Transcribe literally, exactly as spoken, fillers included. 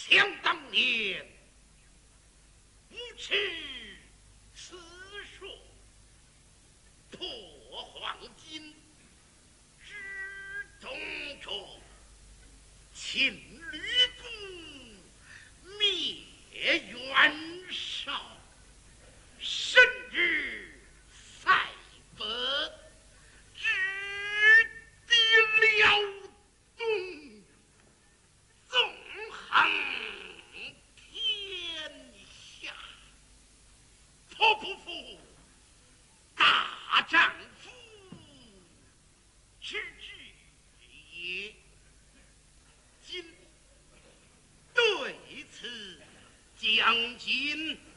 想当年，无耻此说，破黄金，之中着，秦吕布灭袁绍，甚至塞北，直抵辽东，纵横天下。破不服大丈夫之至也。今对此将军